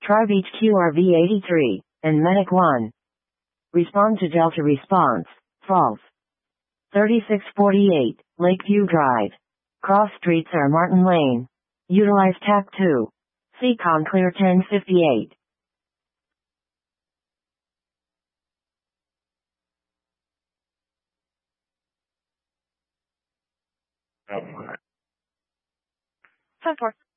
Try Beach QRV83, and Medic 1. Respond to Delta response, false. 3648, Lakeview Drive. Cross streets are Martin Lane. Utilize TAC 2. Seacon clear 1058. Oh, my. 10-4.